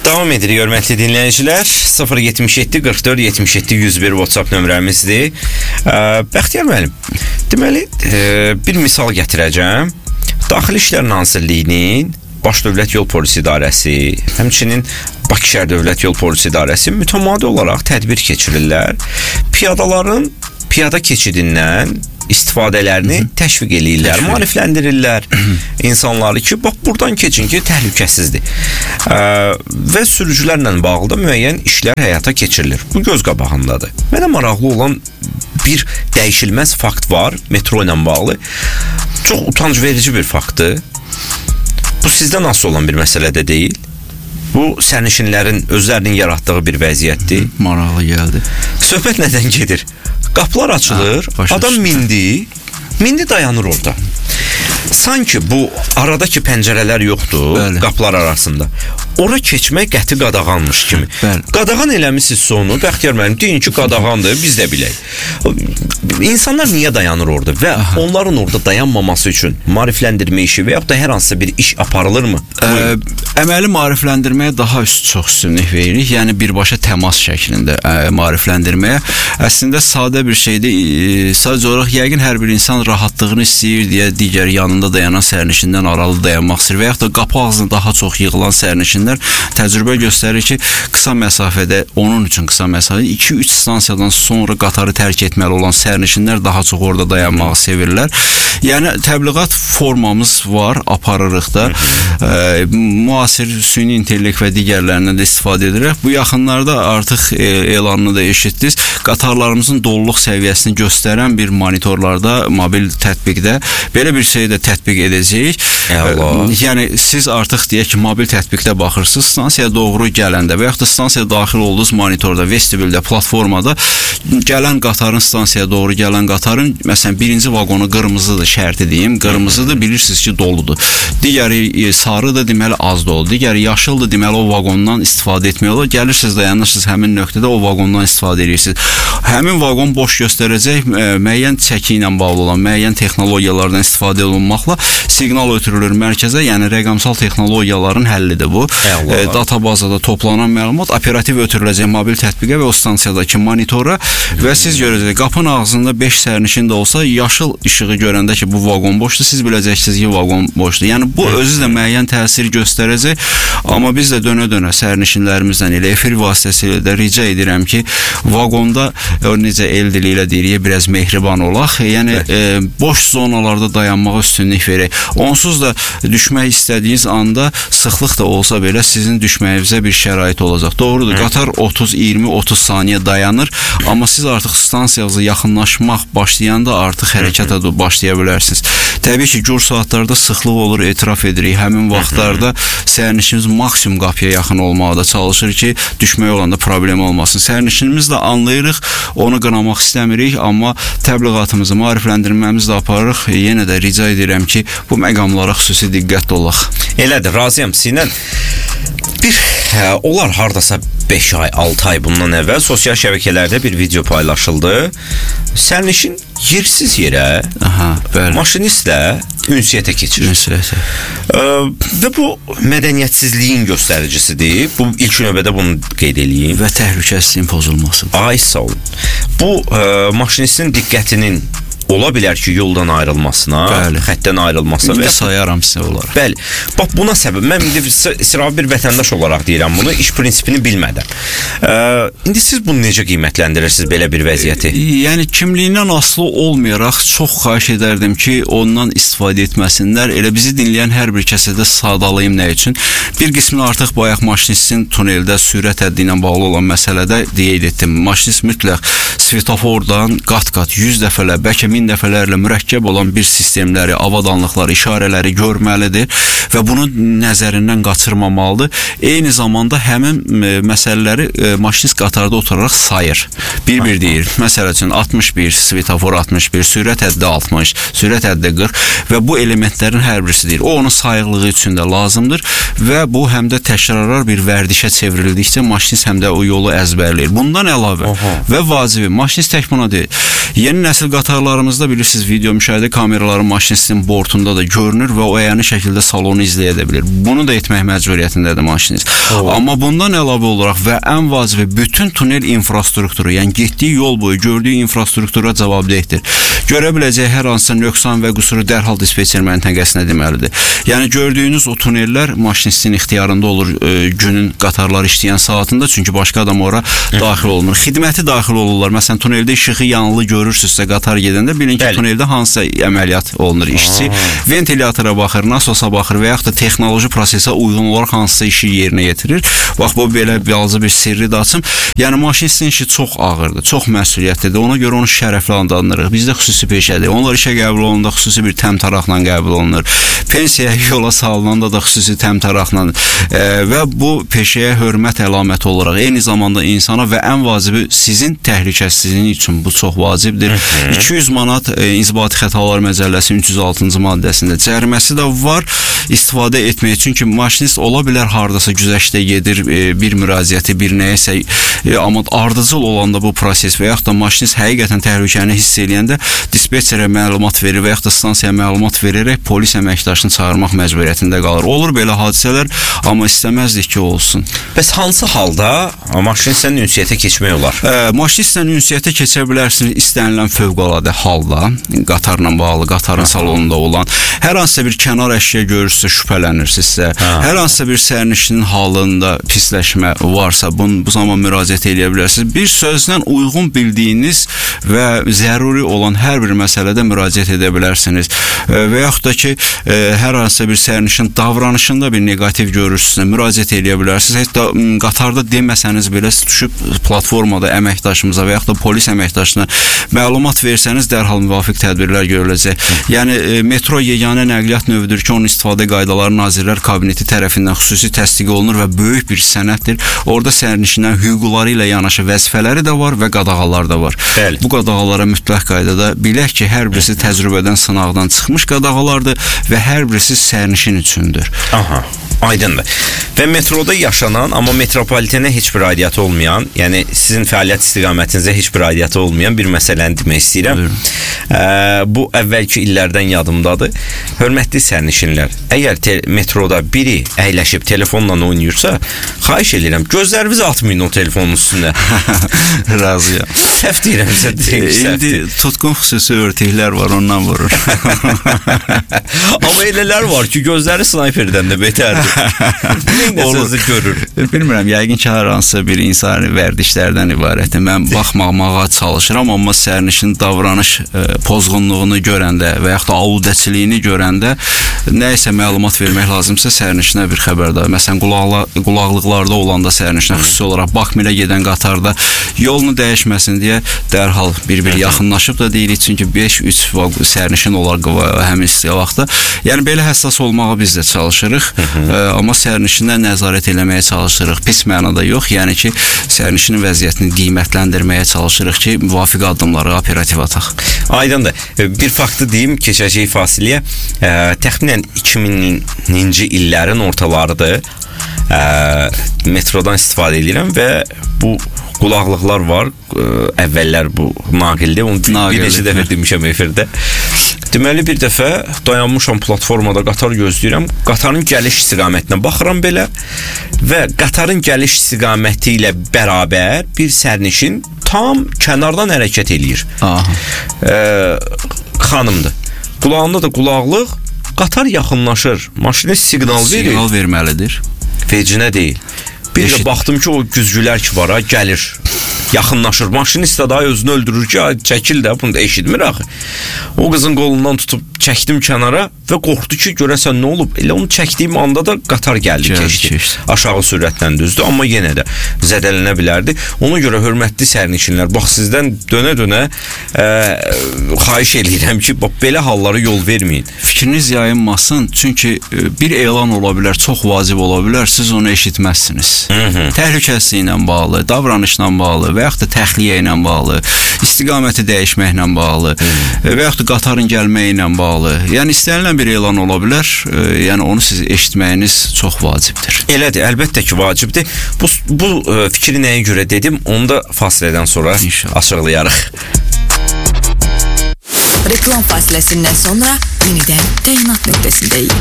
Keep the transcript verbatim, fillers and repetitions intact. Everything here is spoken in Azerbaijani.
Davam edirik, hörmətli dinləyicilər. sıfır yetmiş yeddi qırx dörd yetmiş yeddi yüz bir WhatsApp nömrəmizdir. Bəxtiyar müəllim, deməli, bir misal gətirəcəm. Daxili İşlər Nazirliyinin Baş Dövlət Yol Polisi İdarəsi, həmçinin Bakı Şəhər Dövlət Yol Polisi İdarəsi mütəmadi olaraq tədbir keçirirlər. Piyadaların piyada keçidindən istifadələrini Hı -hı. təşviq eləyirlər, təşviq. maarifləndirirlər insanları ki, bax buradan keçin ki, təhlükəsizdir. Ə, və sürücülərlə bağlı da müəyyən işlər həyata keçirilir. Bu göz qabağındadır. Mənə maraqlı olan bir dəyişilməz fakt var metro ilə bağlı. Çox utanc verici bir faktdır. Bu sizdə nasıl olan bir məsələ də deyil. Bu sərnişinlərin özlərinin yaratdığı bir vəziyyətdir. Maraqlı gəldi. Söhbət nədən gedir? Qapılar açılır, ha, adam mindi, mindi dayanır orada. Sanki bu aradakı pəncərələr yoxdur, bəli, qapılar arasında. Ora keçmək qəti qadağanmış kimi. Bəli. Qadağan eləmişsiniz onu, Bəxtiyar müəllim, deyin ki, qadağandır, biz də bilək. İnsanlar niyə dayanır orada və Aha. onların orada dayanmaması üçün maarifləndirmə işi və yaxud da hər hansısa bir iş aparılırmı? Ə, əməli maarifləndirməyə daha üst, çox üstünlük veririk. Yəni birbaşa təmas şəklində ə, maarifləndirməyə. Əslində sadə bir şeydir. E, sadəcə olaraq yəqin hər bir insan rahatlığını istəyir deyə digər yanında dayanan sərnişindən aralı dayanmaq istəyir və yaxud da qapı ağzına daha çox yığılan sərnişinlər təcrübə göstərir ki, qısa məsafədə, onun üçün qısa məsafədə iki üç stansiyadan sonra qatarı tərk etməli olan sərnişinlər daha çox orada dayanmağı sevirlər. Yəni təbliğat formamız var, aparırıq da. E, müasir süni intellekt və digərlərindən də istifadə edirək. Bu yaxınlarda artıq e, elanını da eşitdiniz. Qatarlarımızın doluluq səviyyəsini göstərən bir monitorlarda, mobil tətbiqdə belə bir şey də tətbiq edəcəyik. Allah. Yəni siz artıq deyək ki, mobil tətbiqdə baxırsınız, stansiyaya doğru gələndə və yaxud da stansiyaya daxil olduğunuz monitorda, vestibüldə, platformada gələn qatarın, stansiyaya doğru gələn qatarın, məsələn, birinci vaqonu qırmızıdır, şərti deyim, qırmızıdır, bilirsiniz ki, doludur. Digəri sarıdır, deməli az dolu. Digəri yaşıldır, deməli o vaqondan istifadə etmək olur. Gəlirsiniz, dayanırsınız həmin nöqtədə o vaqondan istifadə edirsiniz. Həmin vaqon boş göstərəcək, müəyyən çəki ilə bağlı olan, müəyyən texnologiyalardan istifadə olunmaqla siqnal ötürülür mərkəzə, yəni rəqəmsal texnologiyaların həllidir bu. E, databazada toplanan məlumat operativ ötürüləcək mobil tətbiqə və o stansiyadakı monitora və siz görəcək, qapının ağzında beş sərnişin də olsa, yaşıl işığı görəndə ki, bu vaqon boşdur, siz biləcəksiniz ki, vaqon boşdur. Yəni bu özü də müəyyən təsir göstərəcək, amma biz də dönə-dönə sərnişinlərimizdən elə efir vasitəsilə də rica edirəm ki, vaqonda o, necə el dili ilə deyirik, biraz mehriban olaq. Yəni e, boş zonalarda dayanmağa üstünlük verək. Onsuz da düşmək istədiyiniz anda sıxlıq da olsa belə sizin düşməyinizə bir şərait olacaq. Doğrudur, qatar otuz iyirmi otuz saniyə dayanır, amma siz artıq stansiyanıza yaxınlaşmaq başlayanda artıq hərəkətə başlaya bilərsiniz. Təbii ki, gür saatlarda sıxlıq olur, etiraf edirik. Həmin vaxtlarda sərnişinimiz maksimum qapıya yaxın olmağa da çalışır ki, düşmək olanda problem olmasın. Sərnişinimiz də anlayırıq, onu qınamaq istəmirik, amma təbliğatımızı, maarifləndirməmizi də aparırıq. Yenə də rica edirəm ki, bu məqamlara xüsusi diqqətli olaq. Elədir, razıyam sizinlə. Bir, hə, olar hardasa beş ay, altı ay bundan əvvəl sosial şəbəkələrdə bir video paylaşıldı. Sərnişin yersiz yerə Aha, maşinistlə ünsiyyətə keçir. Ünsiyyətə. Və bu mədəniyyətsizliyin göstəricisidir. Bu ilk növbədə bunu qeyd edeyim. Və təhlükəsizliyin pozulmasıdır. Ay sağ olun. Bu ə, maşinistin diqqətinin ola bilər ki, yoldan ayrılmasına, bəli, xəttdən ayrılmasına və sayaram sizə olaraq. Bəli. Bax buna səbəb, mən indi sıravi bir vətəndaş olaraq deyirəm bunu, iş prinsipini bilmədən. Ə, indi siz bunu necə qiymətləndirirsiniz belə bir vəziyyəti? Yəni kimliyindən asılı olmayaraq çox xahiş edərdim ki, ondan istifadə etməsinlər. Elə bizi dinləyən hər bir kəsə də sadalayım nə üçün. Bir qismini artıq bayaq maşinistin tuneldə sürət həddi ilə bağlı olan məsələdə qeyd etdim. Maşinist mütləq svetofordan qat-qat yüz dəfələ, bəlkə min dəfələrlə mürəkkəb olan bir sistemləri, avadanlıqları, işarələri görməlidir və bunu nəzərindən qaçırmamalıdır. Eyni zamanda həmin e, məsələləri e, maşinist qatarda oturaraq sayır. Bir-bir deyir. Məsəl üçün altmış bir, svetofor altmış bir, sürət həddi altmış, sürət həddi qırx və bu elementlərin hər birisi deyir. O, onun sayıqlığı üçün də lazımdır və bu həm də təkrarlar bir vərdişə çevrildikcə maşinist həm də o yolu əzbərləyir. Bundan əlavə Aha. və vacibi, maşinist tək buna deyil. Yeni nəsil qatarların qatarlarımızda bilirsiniz, video müşahidə kameraları maşinistin bortunda da görünür və o əyani şəkildə salonu izləyə də bilir. Bunu da etmək məcburiyyətindədir maşinist. Oh. Amma bundan əlavə olaraq və ən vacibi bütün tunel infrastrukturu, yəni getdiyi yol boyu gördüyü infrastruktura cavabdehdir. Görə biləcək hər hansısa nöqsan və qüsuru dərhal dispetçer məntəqəsinə deməlidir. Yəni gördüyünüz o tunellər maşinistin ixtiyarında olur e, günün qatarlar işləyən saatında, çünki başqa adam ora daxil olmur. Xidməti daxil olurlar. Məsələn, tuneldə işığı yanılı görürsünüzsə qatar gedəndə bilin ki, Bəli. tuneldə hansısa əməliyyat olunur. İşçi Aa. ventilatora baxır, nasosa baxır və yaxud da texnoloji prosesə uyğun olaraq hansısa işi yerinə yetirir. Bax, bu belə balaca bir sirri də açım. Yəni maşinistin işi çox ağırdır, çox məsuliyyətlidir. Ona görə onu şərəflə adlandırırıq. Bizdə xüsusi peşədir. Onlar işə qəbul olunanda xüsusi bir təmtəraqla qəbul olunur. Pensiyaya yola salınanda da xüsusi təmtəraqla e, və bu peşəyə hörmət əlaməti olaraq eyni zamanda insana və ən vacibi sizin təhlükəsizliyiniz üçün bu çox vacibdir. iki yüz manat e, İnzibati Xətalar Məcəlləsinin üç yüz altıncı maddəsində cəriməsi də var istifadə etmək üçün ki, maşinist ola bilər hardasa güzəştə gedir, e, bir müraciəti, bir nəyəsə, e, amma ardıcıl olanda bu proses və yaxud da maşinist həqiqətən təhlükəni hiss eləyəndə dispetçerə məlumat verir və yaxud da stansiyaya məlumat verərək polis əməkdaşını çağırmaq məcburiyyətində qalır. Olur belə hadisələr, amma istəməzdik ki, olsun. Bəs hansı halda maşinistlə ünsiyyətə keçmək olar? E, maşinistlə ünsiyyətə keçə bilərsiniz istənilən fövqəladə halda, qatarla bağlı, qatarın salonunda olan, hər hansısa bir kənar əşya görürsə, şübhələnirsinizsə, hər hansısa bir sərnişinin halında pisləşmə varsa, bunu, bu zaman müraciət edə bilərsiniz. Bir sözlə uyğun bildiyiniz və zəruri olan hər bir məsələdə müraciət edə bilərsiniz. E, və yaxud da ki, e, hər hansısa bir sərnişin davranışında bir negativ görürsünüzsə, müraciət edə bilərsiniz. Hətta qatarda deməsəniz belə düşüb platformada əməkdaşımıza və yaxud da polis əməkdaşına məlumat versəniz, dərhal müvafiq tədbirlər görüləcək. Yəni, e, metro yeganə nəqliyyat növüdür ki, onun istifadə qaydaları Nazirlər Kabineti tərəfindən xüsusi təsdiq olunur və böyük bir sənəddir. Orada sərnişinlərin hüquqları ilə yanaşı vəzifələri də var və qadağalar da var. Bəli. Bu qadağalara mütləq qaydada bilək ki, hər birisi təcrübədən, sınaqdan çıxmış qadağalardır və hər birisi sərnişin üçündür. Aha. Aydındır. Və metroda yaşanan, amma metropolitenə heç bir aidiyyatı olmayan, yəni sizin fəaliyyət istiqamətinizə heç bir aidiyyatı olmayan bir məsələni demək istəyirəm. Ə, bu əvvəlki illərdən yadımdadır. Hörmətli sərnişinlər, əgər te metroda biri əyləşib telefonla oynayırsa, xahiş edirəm, gözlərinizi atmayın o telefonun üstünə. Razıyam. Səhv deyirəm, sizə deyim ki, İndi tutqun xüsusi örtüklər var, ondan vurur. Amma elələr var ki, gözləri snayperdən də betərdir. Olur. Görür. Bilmirəm, yəqin ki, hər hansısa bir insani vərdişlərdən ibarətdir. Mən baxmamağa çalışıram, amma sərnişin davranış e, pozğunluğunu görəndə və yaxud da aludəçiliyini görəndə nəyəsə məlumat vermək lazımsa sərnişinə bir xəbərdar. Məsələn, qulaqla, qulaqlıqlarda olanda sərnişinə xüsusi olaraq Bakmirə gedən qatarda yolunu dəyişməsin deyə dərhal bir-bir yaxınlaşıb da deyirik, çünki beş üç sərnişin olar həmin vaxtda. Yəni, belə həssas olmağa biz də çalışırıq. Ə, amma sərnişinə nəzarət eləməyə çalışırıq. Pis mənada yox, yəni ki, sərnişinin vəziyyətini qiymətləndirməyə çalışırıq ki, müvafiq addımları operativ ataq. Aydındır. Bir faktı deyim, keçəcək fasiləyə. Ə, təxminən iki minci illərin ortalarıdır. Ə, metrodan istifadə edirəm və bu qulaqlıqlar var. Ə, əvvəllər bu naqildir. Onu bir neçə dəfə demişəm efirdə. Deməli, bir dəfə dayanmışam platformada, qatar gözləyirəm. Qatarın gəliş istiqamətinə baxıram belə və qatarın gəliş istiqaməti ilə bərabər bir sərnişin tam kənardan hərəkət eləyir. Ee, xanımdır. Qulağında da qulaqlıq, qatar yaxınlaşır. Maşinə siqnal verir. Siqnal verməlidir. Vecinə deyil. Bir Eşit. də baxdım ki, o güzgülər ki var, ha, gəlir. Yaxınlaşır. Maşinist də daha özünü öldürür ki, çəkil də, bunu da eşitmir axı. O qızın qolundan tutub çəkdim kənara və qorxdu ki, görəsən nə olub? Elə onu çəkdiyim anda da qatar gəldi, Gəl, keçdi. keçdi. Aşağı sürətdən düzdü, amma yenə də zədələnə bilərdi. Ona görə hörmətli sərnişinlər, bax sizdən dönə-dönə ə, xahiş edirəm ki, bax belə hallara yol verməyin. Fikriniz yayınmasın, çünki bir elan ola bilər, çox vacib ola bilər, siz onu eşitməzsiniz. Təhlükəsizliyi ilə bağlı, davranışla bağlı və yaxud da təxliyə ilə bağlı, istiqaməti dəyişməklə bağlı Hı. və yaxud da qatarın gəlməyi ilə bağlı. Yəni istənilən bir elan ola bilər, yəni onu siz eşitməyiniz çox vacibdir. Elədir, əlbəttə ki, vacibdir. Bu, bu fikri nəyə görə dedim, onu da fasilədən sonra İnşallah. açıqlayarıq. Reklam fasiləsindən sonra yenidən təyinat nöqtəsindəyik.